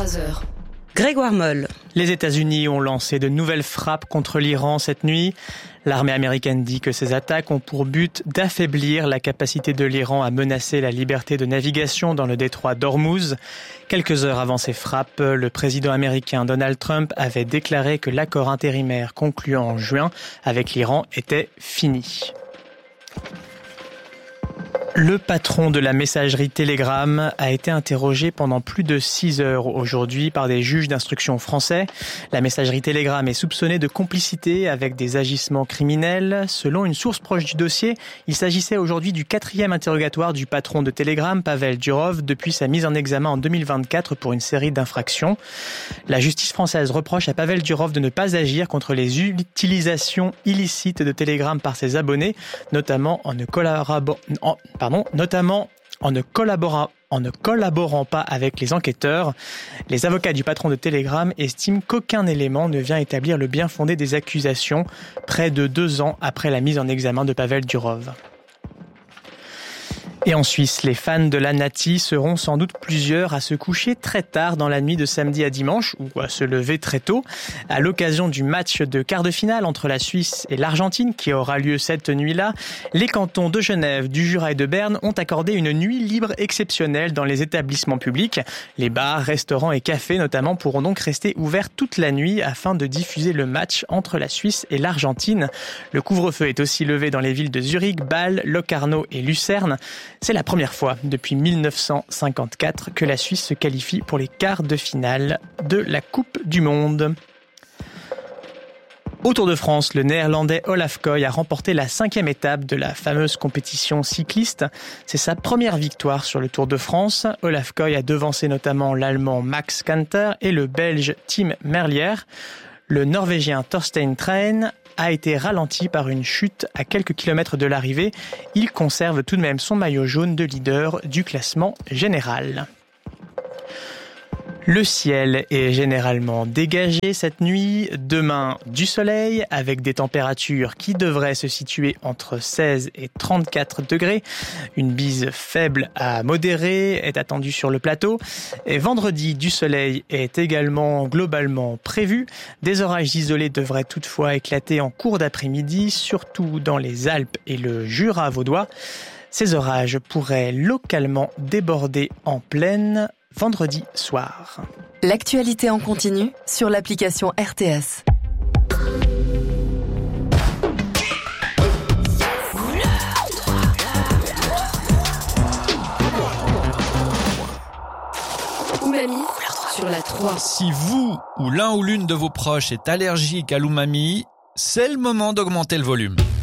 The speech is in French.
23h. Grégoire Moll. Les États-Unis ont lancé de nouvelles frappes contre l'Iran cette nuit. L'armée américaine dit que ces attaques ont pour but d'affaiblir la capacité de l'Iran à menacer la liberté de navigation dans le détroit d'Ormuz. Quelques heures avant ces frappes, le président américain Donald Trump avait déclaré que l'accord intérimaire conclu en juin avec l'Iran était fini. Le patron de la messagerie Telegram a été interrogé pendant plus de 6 heures aujourd'hui par des juges d'instruction français. La messagerie Telegram est soupçonnée de complicité avec des agissements criminels. Selon une source proche du dossier, il s'agissait aujourd'hui du 4e interrogatoire du patron de Telegram, Pavel Durov, depuis sa mise en examen en 2024 pour une série d'infractions. La justice française reproche à Pavel Durov de ne pas agir contre les utilisations illicites de Telegram par ses abonnés, notamment en ne collaborant pas avec les enquêteurs. Les avocats du patron de Telegram estiment qu'aucun élément ne vient établir le bien fondé des accusations, près de 2 ans après la mise en examen de Pavel Durov. Et en Suisse, les fans de la Nati seront sans doute plusieurs à se coucher très tard dans la nuit de samedi à dimanche, ou à se lever très tôt, à l'occasion du match de quart de finale entre la Suisse et l'Argentine qui aura lieu cette nuit-là. Les cantons de Genève, du Jura et de Berne ont accordé une nuit libre exceptionnelle dans les établissements publics. Les bars, restaurants et cafés notamment pourront donc rester ouverts toute la nuit afin de diffuser le match entre la Suisse et l'Argentine. Le couvre-feu est aussi levé dans les villes de Zurich, Bâle, Locarno et Lucerne. C'est la première fois depuis 1954 que la Suisse se qualifie pour les quarts de finale de la Coupe du Monde. Au Tour de France, le néerlandais Olaf Koy a remporté la 5e étape de la fameuse compétition cycliste. C'est sa première victoire sur le Tour de France. Olaf Koy a devancé notamment l'Allemand Max Kanter et le Belge Tim Merlier. Le Norvégien Thorstein Træn a été ralenti par une chute à quelques kilomètres de l'arrivée. Il conserve tout de même son maillot jaune de leader du classement général. Le ciel est généralement dégagé cette nuit. Demain, du soleil avec des températures qui devraient se situer entre 16 et 34 degrés. Une bise faible à modérée est attendue sur le plateau. Et vendredi, du soleil est également globalement prévu. Des orages isolés devraient toutefois éclater en cours d'après-midi, surtout dans les Alpes et le Jura vaudois. Ces orages pourraient localement déborder en plaine vendredi soir. L'actualité en continu sur l'application RTS. Umami sur la 3. Si vous ou l'un ou l'une de vos proches est allergique à l'umami, c'est le moment d'augmenter le volume.